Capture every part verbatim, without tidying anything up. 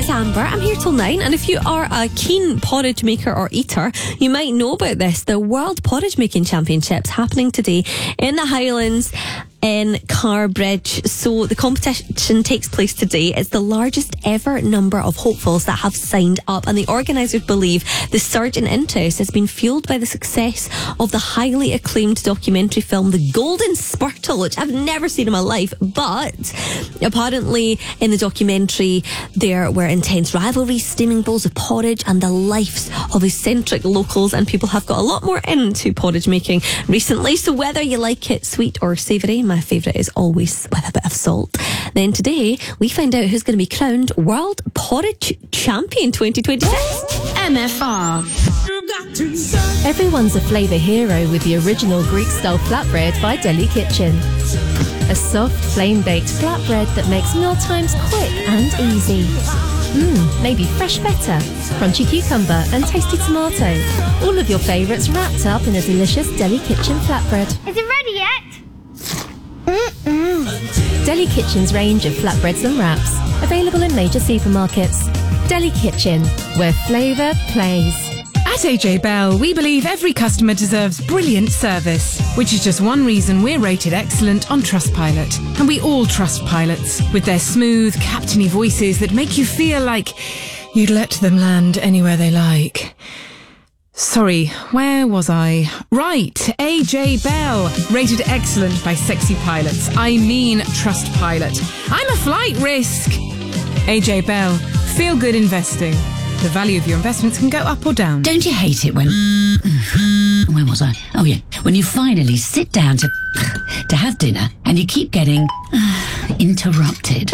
it's Amber. I'm here till nine, and if you are a keen porridge maker or eater, you might know about this. The World Porridge Making Championships happening today in the Highlands in Carbridge. So the competition takes place today. It's the largest ever number of hopefuls that have signed up, and the organisers believe the surge in interest has been fueled by the success of the highly acclaimed documentary film The Golden Spurtle, which I've never seen in my life, but apparently in the documentary there were intense rivalries, steaming bowls of porridge, and the lives of eccentric locals, and people have got a lot more into porridge making recently. So whether you like it sweet or savoury, my favourite is always with a bit of salt. Then today we find out who's going to be crowned World Porridge Champion twenty twenty-six. M F R. Everyone's a flavour hero with the original Greek-style flatbread by Deli Kitchen. A soft, flame-baked flatbread that makes mealtimes quick and easy. Mmm, maybe fresh feta, crunchy cucumber and tasty tomato. All of your favourites wrapped up in a delicious Deli Kitchen flatbread. Is it ready yet? Mm-mm. Deli Kitchen's range of flatbreads and wraps, available in major supermarkets. Deli Kitchen, where flavour plays. At A J Bell, we believe every customer deserves brilliant service, which is just one reason we're rated excellent on Trustpilot. And we all trust pilots, with their smooth, captainy voices that make you feel like you'd let them land anywhere they like. Sorry, where was I? Right, A J Bell, rated excellent by sexy pilots. I mean Trustpilot. I'm a flight risk. A J Bell, feel good investing. The value of your investments can go up or down. Don't you hate it when... Where was I? Oh, yeah. When you finally sit down to... to have dinner and you keep getting... interrupted.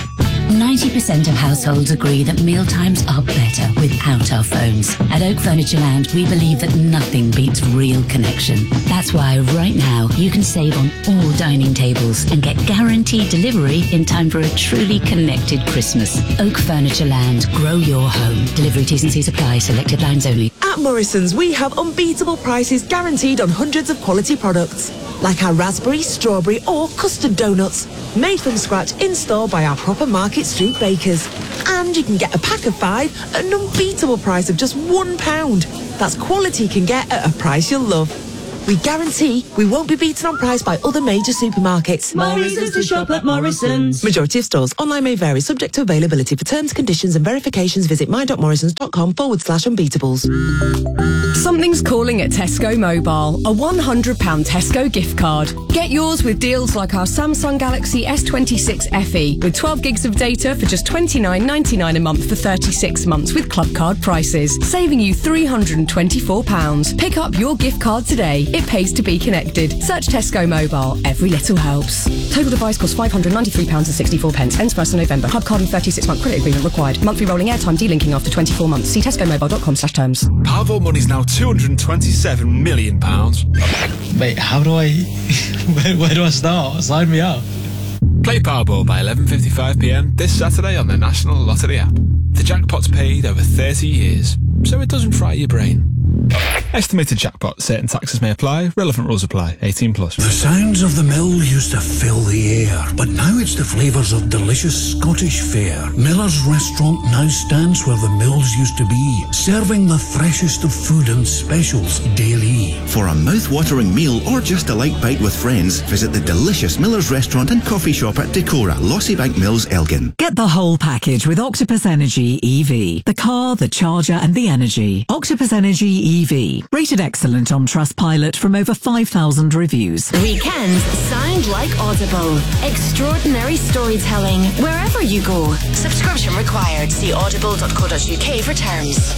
ninety percent of households agree that mealtimes are better without our phones. At Oak Furniture Land, we believe that nothing beats real connection. That's why right now you can save on all dining tables and get guaranteed delivery in time for a truly connected Christmas. Oak Furniture Land, grow your home. Delivery T's and C's apply, selected lines only. At Morrison's, we have unbeatable prices guaranteed on hundreds of quality products, like our raspberry, strawberry or custard donuts, made from scratch in store by our proper Market Street bakers. And you can get a pack of five at an unbeatable price of just one pound. That's quality you can get at a price you'll love. We guarantee we won't be beaten on price by other major supermarkets. More reasons to shop at Morrison's. Majority of stores. Online may vary, subject to availability. For terms, conditions and verifications, visit my.morrisons.com forward slash unbeatables. Something's calling at Tesco Mobile. A one hundred pounds Tesco gift card. Get yours with deals like our Samsung Galaxy S twenty-six F E with twelve gigs of data for just twenty-nine ninety-nine a month for thirty-six months with club card prices, saving you three hundred twenty-four pounds. Pick up your gift card today. It pays to be connected. Search Tesco Mobile. Every little helps. Total device costs five hundred ninety-three pounds sixty-four. Ends first of November. Club card and thirty-six month credit agreement required. Monthly rolling airtime delinking after twenty-four months. See tesco mobile dot com slash terms. Powerball money's now two hundred twenty-seven million pounds. Wait, how do I... where, where do I start? Sign me up. Play Powerball by eleven fifty-five p m this Saturday on the National Lottery app. The jackpot's paid over thirty years, so it doesn't fry your brain. Estimated jackpot. Certain taxes may apply. Relevant rules apply. eighteen plus. The sounds of the mill used to fill the air, but now it's the flavours of delicious Scottish fare. Miller's Restaurant now stands where the mills used to be, serving the freshest of food and specials daily. For a mouth-watering meal or just a light bite with friends, visit the delicious Miller's Restaurant and Coffee Shop at Decora, Lossybank Mills, Elgin. Get the whole package with Octopus Energy E V. The car, the charger and the energy. Octopus Energy E V. Rated excellent on Trustpilot from over five thousand reviews. Weekends sound like Audible. Extraordinary storytelling wherever you go. Subscription required. See audible dot co dot uk for terms.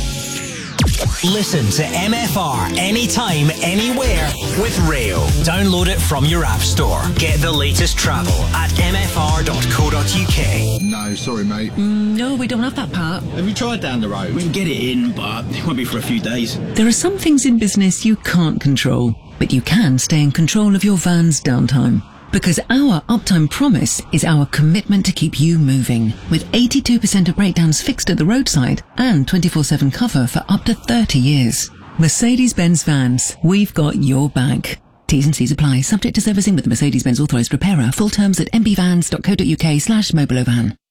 Listen to M F R anytime, anywhere with Rail. Download it from your app store. Get the latest travel at m f r dot co dot u k. No, sorry, mate. Mm, no, we don't have that part. Have you tried down the road? We can get it in, but it won't be for a few days. There are some things in business you can't control, but you can stay in control of your van's downtime. Because our uptime promise is our commitment to keep you moving. With eighty-two percent of breakdowns fixed at the roadside and twenty-four seven cover for up to thirty years. Mercedes-Benz Vans, we've got your back. T's and C's apply, subject to servicing with the Mercedes-Benz authorised repairer. Full terms at m b vans dot co dot u k slash mobile van.